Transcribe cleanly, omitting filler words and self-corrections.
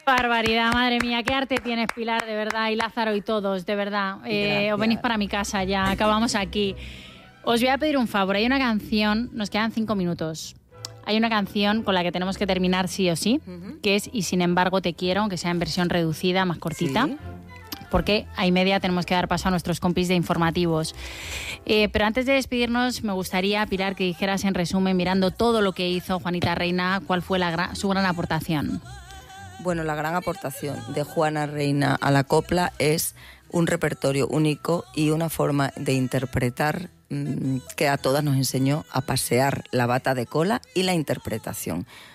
Barbaridad, madre mía, qué arte tienes, Pilar, de verdad, y Lázaro y todos, de verdad. Os venís para mi casa ya, acabamos aquí. Os voy a pedir un favor, hay una canción, nos quedan 5 minutos. Hay una canción con la que tenemos que terminar sí o sí, que es Y sin embargo te quiero, aunque sea en versión reducida, más cortita. Sí. Porque a y media tenemos que dar paso a nuestros compis de informativos. Pero antes de despedirnos, me gustaría, Pilar, que dijeras en resumen, mirando todo lo que hizo Juanita Reina, cuál fue su gran aportación. Bueno, la gran aportación de Juana Reina a la copla es un repertorio único y una forma de interpretar que a todas nos enseñó a pasear la bata de cola y la interpretación.